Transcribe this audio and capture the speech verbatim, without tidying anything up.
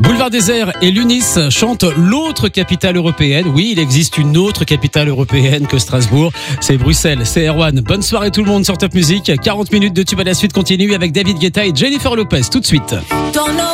Boulevard Désert et l'Unis chantent l'autre capitale européenne. Oui, il existe une autre capitale européenne que Strasbourg. C'est Bruxelles, c'est Erwan. Bonne soirée tout le monde sur Top Music. quarante minutes de tube à la suite continue avec David Guetta et Jennifer Lopez tout de suite.